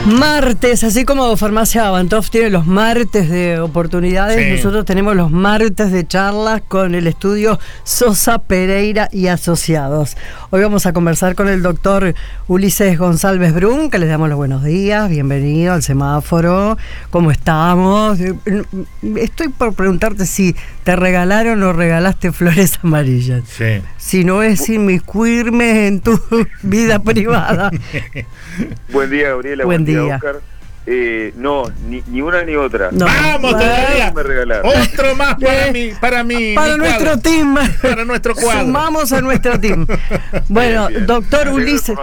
Martes, así como Farmacia Bantoff tiene los martes de oportunidades, sí, nosotros tenemos los martes de charlas con el estudio Sosa, Pereira y Asociados. Hoy vamos a conversar con el doctor Ulises González Brun, que les damos los buenos días, bienvenido al semáforo, ¿cómo estamos? Estoy por preguntarte si te regalaron o regalaste flores amarillas. Sí. Si no es inmiscuirme en tu vida privada. Buen día, Gabriela. Buen día, Oscar. No, ni una ni otra. No. ¡Vamos todavía! Me regalaron. Otro más para nuestro cuadro. Team. Para nuestro cuadro. Sumamos a nuestro team. Bueno, Bien. doctor Ulises.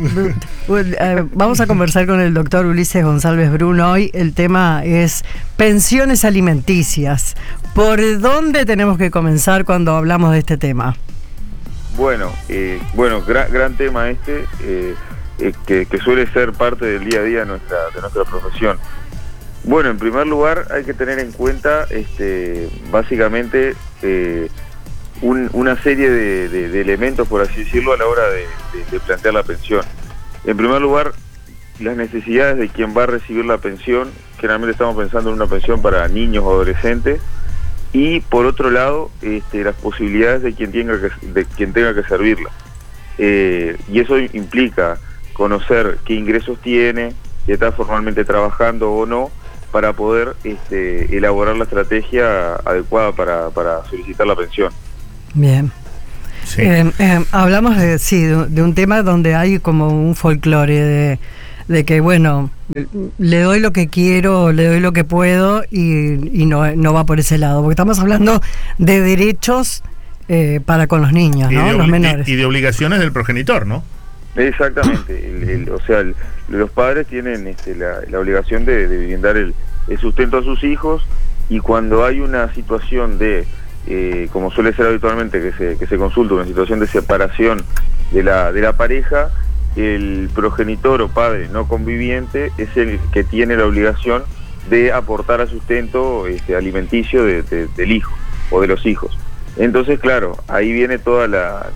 Vamos a conversar con el doctor Ulises González Brun hoy. El tema es pensiones alimenticias. ¿Por dónde tenemos que comenzar cuando hablamos de este tema? Bueno, gran tema que suele ser parte del día a día de nuestra profesión. Bueno, en primer lugar hay que tener en cuenta básicamente una serie de elementos, por así decirlo, a la hora de plantear la pensión. En primer lugar, las necesidades de quien va a recibir la pensión. Generalmente estamos pensando en una pensión para niños o adolescentes. Y por otro lado, las posibilidades de quien tenga que servirla. Y eso implica conocer qué ingresos tiene, si está formalmente trabajando o no, para poder elaborar la estrategia adecuada para solicitar la pensión. Bien. Sí. Hablamos de un tema donde hay como un folclore de que, bueno, le doy lo que quiero, le doy lo que puedo y no va por ese lado, porque estamos hablando de derechos para con los niños, ¿no? Los menores. Y de obligaciones del progenitor, ¿no? Exactamente. Los padres tienen la obligación de brindar el sustento a sus hijos, y cuando hay una situación como suele ser habitualmente que se consulta, una situación de separación de la pareja, el progenitor o padre no conviviente es el que tiene la obligación de aportar al sustento alimenticio del hijo o de los hijos. Entonces, claro, ahí viene toda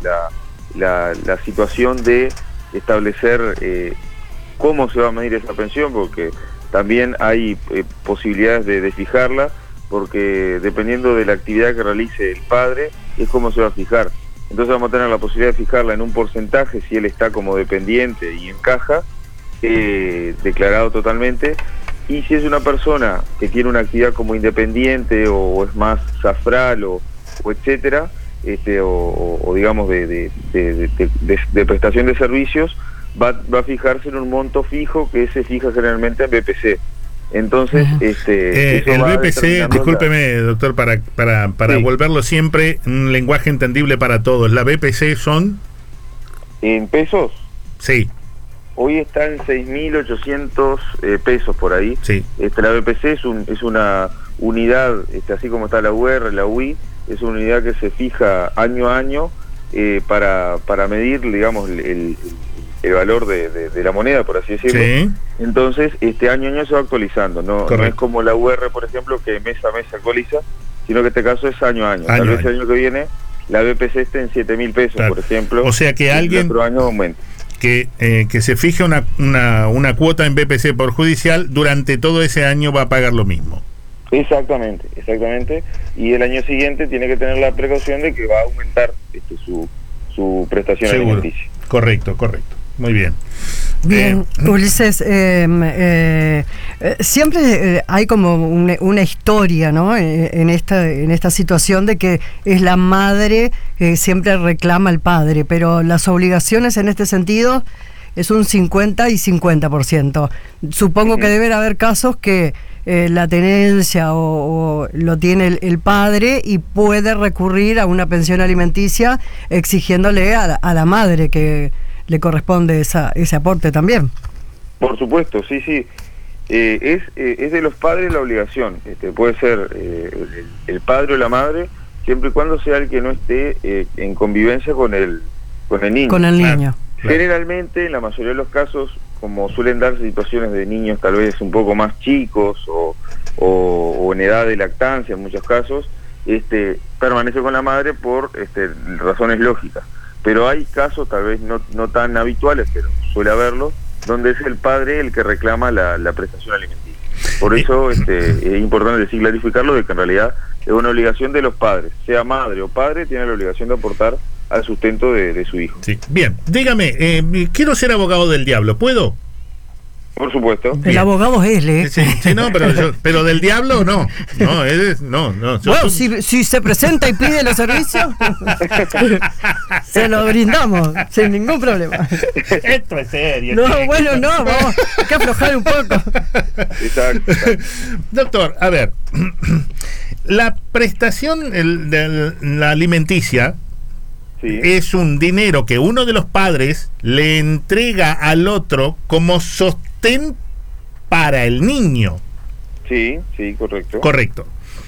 la situación de establecer cómo se va a medir esa pensión, porque también hay posibilidades de fijarla, porque dependiendo de la actividad que realice el padre es cómo se va a fijar. Entonces vamos a tener la posibilidad de fijarla en un porcentaje si él está como dependiente y encaja, declarado totalmente, y si es una persona que tiene una actividad como independiente o es más zafral o etcétera, o digamos de prestación de servicios, va a fijarse en un monto fijo que se fija generalmente en BPC. Entonces, el BPC, discúlpeme, doctor, para sí, volverlo siempre un lenguaje entendible para todos. ¿La BPC son? ¿En pesos? Sí. Hoy está en 6.800 pesos por ahí. Sí. La BPC es una unidad, así como está la UR, la UI, es una unidad que se fija año a año para medir, digamos, el valor de la moneda, por así decirlo. Sí. Entonces, año a año se va actualizando. No es como la UR, por ejemplo, que mes a mes se actualiza, sino que este caso es año a año. Tal vez el año que viene la BPC esté en 7.000 pesos, claro, por ejemplo. O sea que alguien otro año aumenta. Que se fije una cuota en BPC por judicial, durante todo ese año va a pagar lo mismo. Exactamente. Y el año siguiente tiene que tener la precaución de que va a aumentar su prestación alimenticia. Correcto. Muy bien. Bien, Ulises, siempre hay como una historia, ¿no? En esta situación de que es la madre que siempre reclama al padre, pero las obligaciones en este sentido es un 50 y 50%. Supongo que deben haber casos que la tenencia o lo tiene el padre y puede recurrir a una pensión alimenticia exigiéndole a la madre que le corresponde ese aporte también. Por supuesto, sí. Es de los padres la obligación. Puede ser el padre o la madre, siempre y cuando sea el que no esté en convivencia con el niño. Con el niño. Claro. Generalmente, en la mayoría de los casos, como suelen darse situaciones de niños tal vez un poco más chicos o en edad de lactancia en muchos casos, permanece con la madre por razones lógicas. Pero hay casos tal vez no tan habituales, pero suele haberlo, donde es el padre el que reclama la prestación alimenticia. Por eso es importante decir, clarificarlo, de que en realidad es una obligación de los padres, sea madre o padre, tiene la obligación de aportar al sustento de su hijo. Sí. Bien, dígame, quiero ser abogado del diablo, ¿puedo? Por supuesto. El abogado es él, ¿eh? Sí, no, pero del diablo no. No. Bueno, si se presenta y pide los servicios, se lo brindamos, sin ningún problema. Esto es serio. No, bueno, no, vamos, hay que aflojar un poco. Exacto. Doctor, a ver, la prestación de la alimenticia, Sí. es un dinero que uno de los padres le entrega al otro como sostén para el niño. Sí, correcto. Correcto.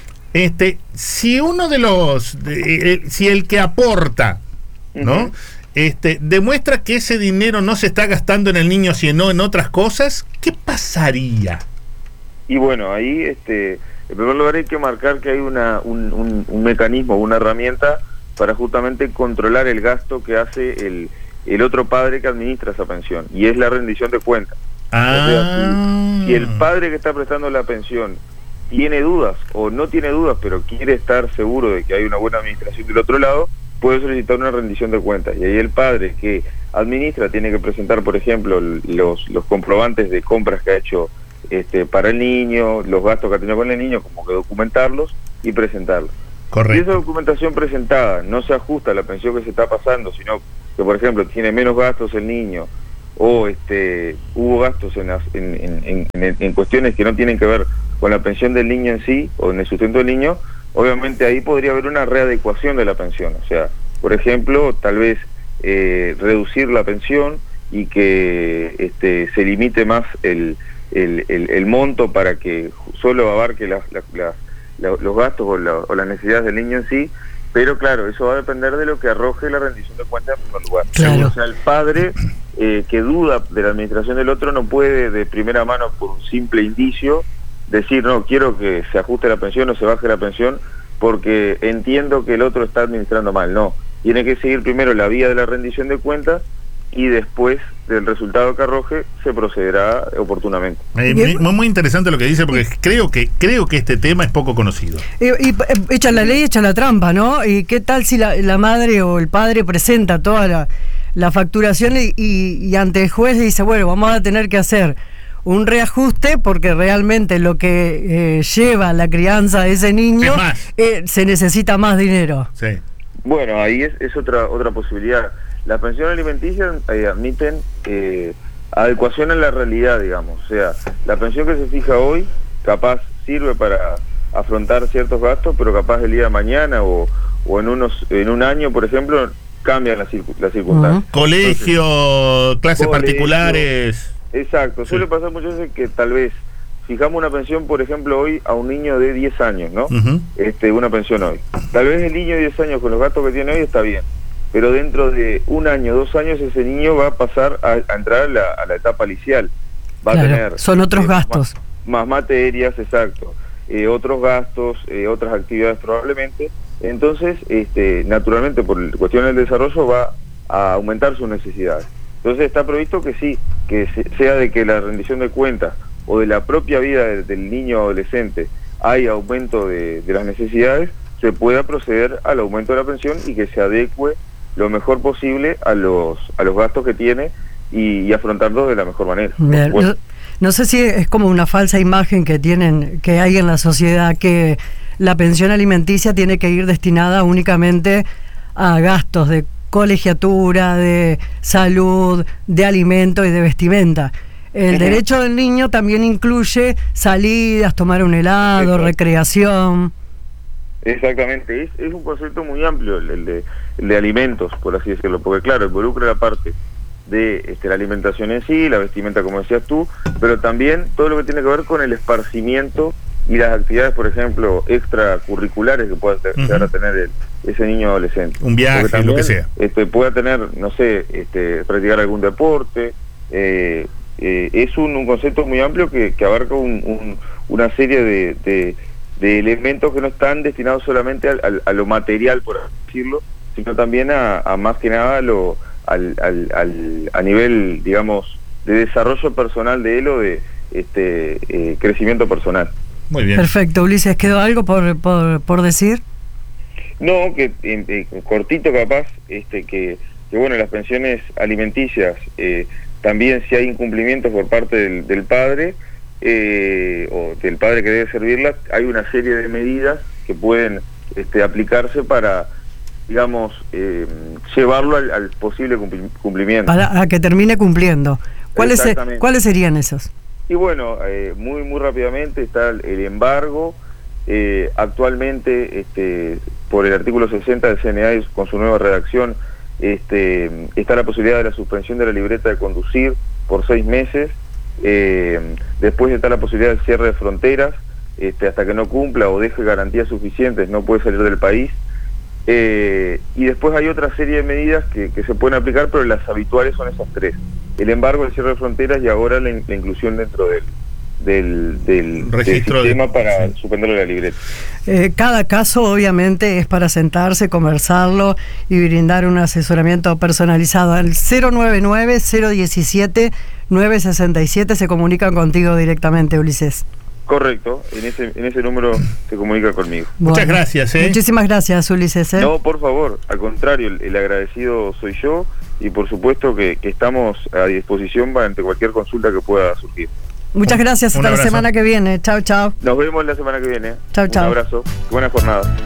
Si uno de los, si el que aporta, ¿no? Demuestra que ese dinero no se está gastando en el niño, sino en otras cosas, ¿qué pasaría? Y bueno, ahí, en primer lugar hay que marcar que hay un mecanismo, una herramienta para justamente controlar el gasto que hace el otro padre que administra esa pensión, y es la rendición de cuentas. O sea, si el padre que está prestando la pensión tiene dudas o no tiene dudas, pero quiere estar seguro de que hay una buena administración del otro lado, puede solicitar una rendición de cuentas, y ahí el padre que administra tiene que presentar, por ejemplo, los comprobantes de compras que ha hecho para el niño, los gastos que ha tenido con el niño, como que documentarlos y presentarlos. Correcto. Si esa documentación presentada no se ajusta a la pensión que se está pasando, sino que, por ejemplo, tiene menos gastos el niño, o hubo gastos en cuestiones que no tienen que ver con la pensión del niño en sí, o en el sustento del niño, obviamente ahí podría haber una readecuación de la pensión. O sea, por ejemplo, tal vez reducir la pensión y que se limite más el monto para que solo abarque los gastos o las necesidades del niño en sí, pero claro, eso va a depender de lo que arroje la rendición de cuentas en primer lugar. Claro. O sea, el padre que duda de la administración del otro no puede de primera mano, por un simple indicio, decir, no, quiero que se ajuste la pensión o se baje la pensión porque entiendo que el otro está administrando mal. No, tiene que seguir primero la vía de la rendición de cuentas, y después del resultado que arroje se procederá oportunamente. Muy interesante lo que dice, porque creo que este tema es poco conocido. Y echa la ley, echa la trampa, ¿no? ¿Y qué tal si la madre o el padre presenta toda la facturación y ante el juez dice, bueno, vamos a tener que hacer un reajuste porque realmente lo que lleva la crianza de ese niño se necesita más dinero? Sí. Bueno, ahí es otra posibilidad. Las pensiones alimenticias admiten adecuación a la realidad, digamos. O sea, la pensión que se fija hoy capaz sirve para afrontar ciertos gastos, pero capaz el día de mañana o en un año, por ejemplo, cambian las circunstancias. Colegio, clases particulares. Exacto. Sí. Suele pasar muchas veces que tal vez fijamos una pensión, por ejemplo, hoy a un niño de 10 años, ¿no? Una pensión hoy. Tal vez el niño de 10 años con los gastos que tiene hoy está bien, pero dentro de un año, 2 años, ese niño va a pasar a entrar a la etapa licial. Va a tener... Son otros gastos. Más materias, exacto. Otros gastos, otras actividades probablemente. Entonces, naturalmente, por cuestiones del desarrollo, va a aumentar sus necesidades. Entonces está previsto que sí, que sea de que la rendición de cuentas o de la propia vida del niño o adolescente hay aumento de las necesidades, se pueda proceder al aumento de la pensión y que se adecue lo mejor posible a los gastos que tiene y afrontarlos de la mejor manera. No sé si es como una falsa imagen que hay en la sociedad, que la pensión alimenticia tiene que ir destinada únicamente a gastos de colegiatura, de salud, de alimento y de vestimenta. El derecho del niño también incluye salidas, tomar un helado, recreación. Exactamente, es un concepto muy amplio el de alimentos, por así decirlo, porque claro, involucra la parte de la alimentación en sí, la vestimenta como decías tú, pero también todo lo que tiene que ver con el esparcimiento y las actividades, por ejemplo, extracurriculares que pueda llegar a tener ese niño adolescente. Un viaje, también, lo que sea. Pueda tener, no sé, practicar algún deporte. Es un concepto muy amplio que abarca una serie de elementos que no están destinados solamente a lo material, por así decirlo, sino también a más que nada a nivel, digamos, desarrollo personal de él o de crecimiento personal. Muy bien. Perfecto, Ulises, ¿quedó algo por decir? No, que cortito capaz, que bueno, las pensiones alimenticias, también si hay incumplimientos por parte del padre, o del padre que debe servirlas, hay una serie de medidas que pueden aplicarse para, digamos, llevarlo al posible cumplimiento. A que termine cumpliendo. ¿Cuáles serían esos? Y bueno, muy rápidamente está el embargo. Actualmente, por el artículo 60 del CNA con su nueva redacción, está la posibilidad de la suspensión de la libreta de conducir por 6 meses. Después está la posibilidad del cierre de fronteras, hasta que no cumpla o deje garantías suficientes, no puede salir del país. Y después hay otra serie de medidas que se pueden aplicar, pero las habituales son esas 3: el embargo, el cierre de fronteras y ahora la inclusión dentro del registro sistema para suspenderle la libreta. Cada caso obviamente es para sentarse, conversarlo y brindar un asesoramiento personalizado. Al 099-017-967 se comunican contigo directamente, Ulises. Correcto, en ese número se comunica conmigo. Muchas gracias. Muchísimas gracias, Ulises. No, por favor, al contrario, el agradecido soy yo, y por supuesto que estamos a disposición ante cualquier consulta que pueda surgir. Muchas gracias, hasta la semana que viene. Chao, chao. Nos vemos la semana que viene. Chao, chao. Un abrazo, buena jornada.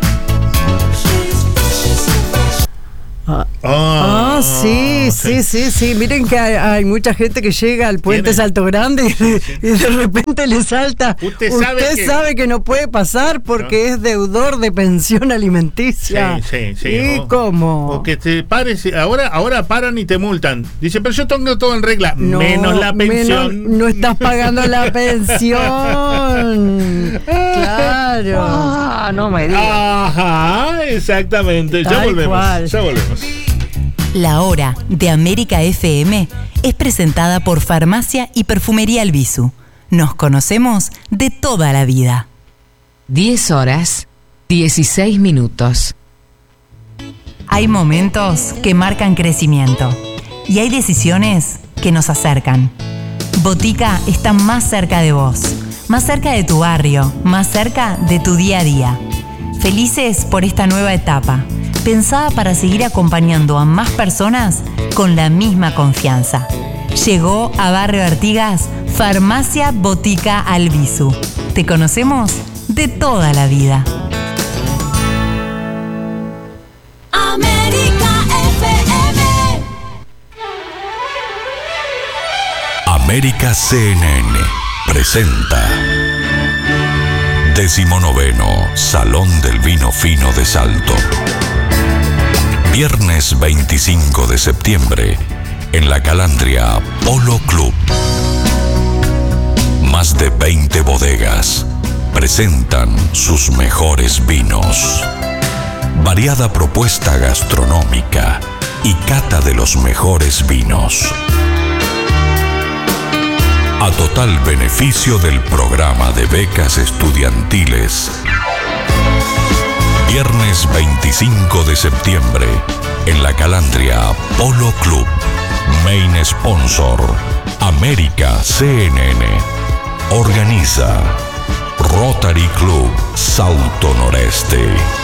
Sí. Miren que hay mucha gente que llega al puente Salto Grande y de repente le salta. Usted sabe que no puede pasar porque es deudor de pensión alimenticia. Sí. ¿Y cómo? O que te pares, ahora paran y te multan. Dice, pero yo tengo todo en regla, menos la pensión. No estás pagando la pensión. Claro. No me digas. Ajá, exactamente. Ya volvemos. La Hora de América FM es presentada por Farmacia y Perfumería Albizu. Nos conocemos de toda la vida. 10:16. Hay momentos que marcan crecimiento y hay decisiones que nos acercan. Botica está más cerca de vos, más cerca de tu barrio, más cerca de tu día a día. Felices por esta nueva etapa, pensada para seguir acompañando a más personas con la misma confianza. Llegó a Barrio Artigas Farmacia Botica Albizu. Te conocemos de toda la vida. América FM. América CNN presenta 19º Salón del Vino Fino de Salto. Viernes 25 de septiembre en la Calandria Polo Club. Más de 20 bodegas presentan sus mejores vinos. Variada propuesta gastronómica y cata de los mejores vinos. A total beneficio del programa de becas estudiantiles. Viernes 25 de septiembre en la Calandria Polo Club. Main sponsor América CNN. Organiza Rotary Club Salto Noreste.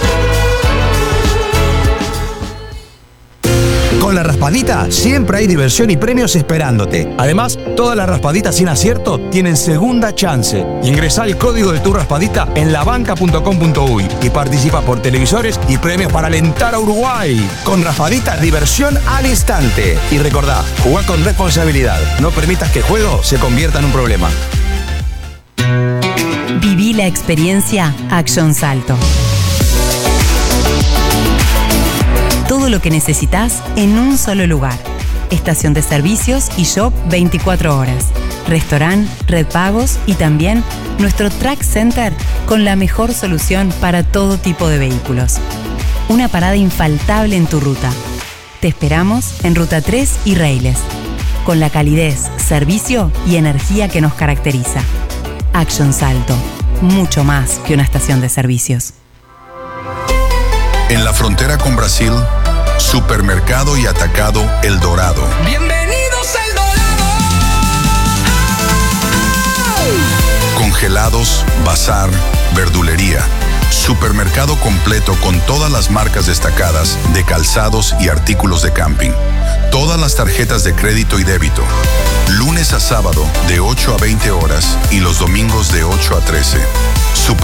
Con la raspadita siempre hay diversión y premios esperándote. Además, todas las raspaditas sin acierto tienen segunda chance. Ingresá el código de tu raspadita en labanca.com.uy y participa por televisores y premios para alentar a Uruguay. Con raspaditas, diversión al instante. Y recordá, jugá con responsabilidad. No permitas que el juego se convierta en un problema. Viví la experiencia Action Salto. Todo lo que necesitas en un solo lugar. Estación de servicios y shop 24 horas. Restaurante, red pagos y también nuestro Track Center con la mejor solución para todo tipo de vehículos. Una parada infaltable en tu ruta. Te esperamos en Ruta 3 y Reiles, con la calidez, servicio y energía que nos caracteriza. Action Salto, mucho más que una estación de servicios. En la frontera con Brasil, Supermercado y Atacado El Dorado. Bienvenidos al Dorado. congelados, bazar, verdulería. Supermercado completo con todas las marcas destacadas de calzados y artículos de camping. Todas las tarjetas de crédito y débito. Lunes a sábado de 8 a 20 horas y los domingos de 8 a 13.